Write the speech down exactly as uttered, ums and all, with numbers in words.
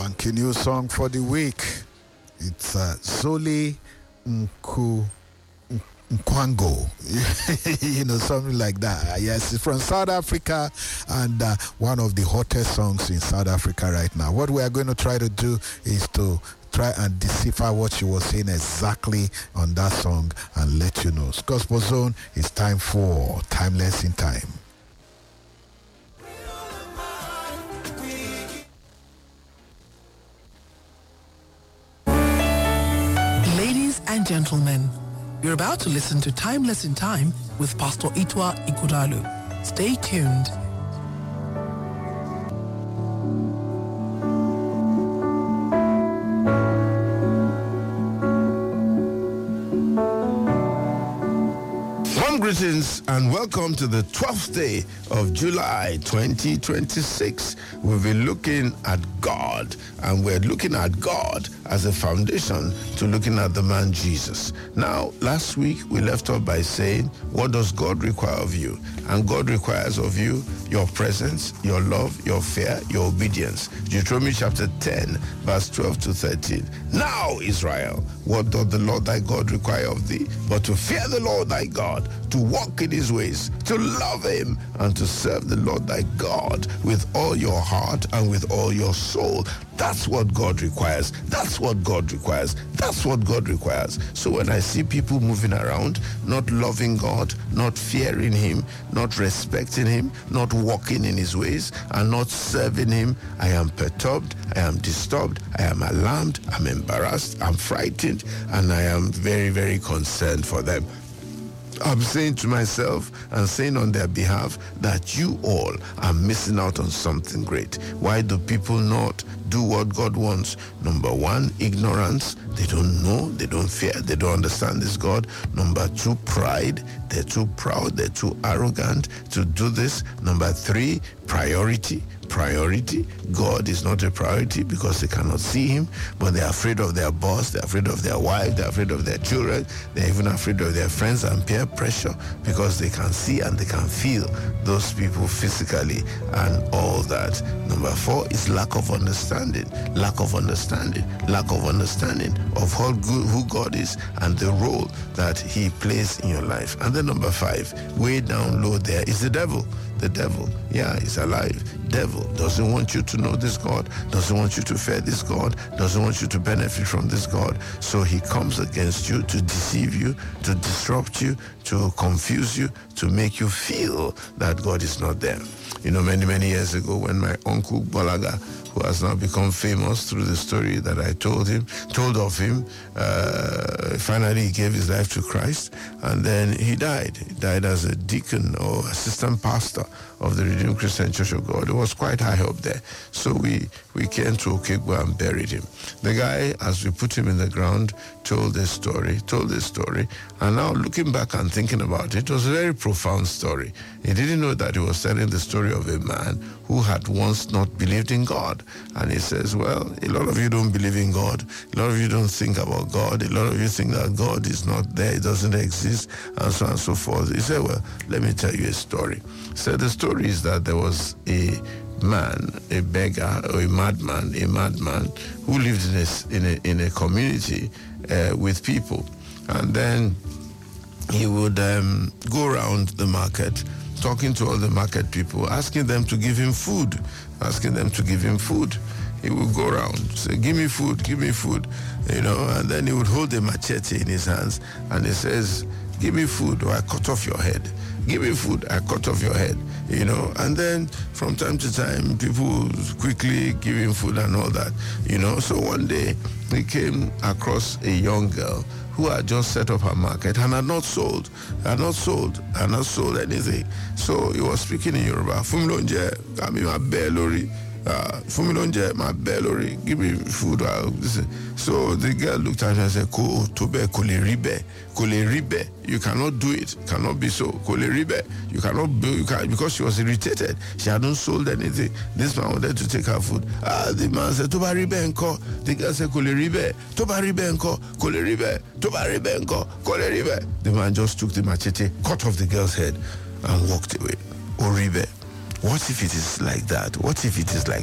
Swanky new song for the week. It's uh, Zoli Nku Nkwango, you know, something like that. Yes, it's from South Africa, and uh, one of the hottest songs in South Africa right now. What we are going to try to do is to try and decipher what she was saying exactly on that song and let you know. Gospel Zone, it's time for Timeless in Time. Ladies and gentlemen, you're about to listen to Timeless in Time with Pastor Itwa Igudalu. Stay tuned. Warm greetings and welcome to the twelfth day of July twenty twenty-six. We'll be looking at God, and we're looking at God as a foundation to looking at the man Jesus. Now, last week we left off by saying, what does God require of you? And God requires of you your presence, your love, your fear, your obedience. Deuteronomy chapter ten, verse twelve to thirteen. Now, Israel, what doth the Lord thy God require of thee? But to fear the Lord thy God, to walk in his ways, to love him, and to serve the Lord thy God with all your heart and with all your soul. That's what God requires. That's what God requires. That's what God requires. So when I see people moving around, not loving God, not fearing him, not respecting him, not walking in his ways, and not serving him, I am perturbed, I am disturbed, I am alarmed, I'm embarrassed, I'm frightened, and I am very, very concerned for them. I'm saying to myself and saying on their behalf that you all are missing out on something great. Why do people not do what God wants? Number one, ignorance. They don't know, they don't fear, they don't understand this God. Number two, pride. They're too proud, they're too arrogant to do this. Number three, priority. Priority. God is not a priority because they cannot see him, but they're afraid of their boss, they're afraid of their wife, they're afraid of their children, they're even afraid of their friends and peer pressure because they can see and they can feel those people physically and all that. Number four is lack of understanding. Lack of understanding. Lack of understanding of how good, who God is and the role that he plays in your life. And then number five, way down low there is the devil. The devil, yeah, he's alive. Devil doesn't want you to know this God, doesn't want you to fear this God, doesn't want you to benefit from this God. So he comes against you to deceive you, to disrupt you, to confuse you, to make you feel that God is not there. You know, many, many years ago when my uncle Balaga, who has now become famous through the story that I told him, told of him, uh, finally he gave his life to Christ, and then he died. He died as a deacon or assistant pastor of the Redeemed Christian Church of God. It was quite high up there. So we, we came to Okigwa and buried him. The guy, as we put him in the ground, told this story, told this story, and now looking back and thinking about it, it was a very profound story. He didn't know that he was telling the story of a man who had once not believed in God. And he says, well, a lot of you don't believe in God. A lot of you don't think about God. A lot of you think that God is not there. It doesn't exist, and so on and so forth. He said, well, let me tell you a story. He said, the story is that there was a man, a beggar, or a madman, a madman who lived in a, in a, in a community uh, with people. And then he would um, go around the market talking to all the market people, asking them to give him food, asking them to give him food. He would go around, say, give me food, give me food, you know, and then he would hold a machete in his hands, and he says, give me food or I cut off your head. Give me food, I cut off your head, you know. And then from time to time, people would quickly give him food and all that, you know. So one day, he came across a young girl who had just set up her market and had not sold, had not sold, had not sold anything. So he was speaking in Yoruba. Fumilonje, I'm in my belly. Fumilonje, my belly. Give me food. So the girl looked at her and said, Ko tobe kole ribe, kole ribe. You cannot do it. Cannot be so. Kole ribe. You cannot be. You can, because she was irritated. She hadn't sold anything. This man wanted to take her food. Ah, the man said, Toba ribe enko. The girl said, Kole ribe. Toba ribe enko. Kole ribe. Toba ribe enko. Kole ribe. The man just took the machete, cut off the girl's head, and walked away. Oribe. What if it is like that? What if it is like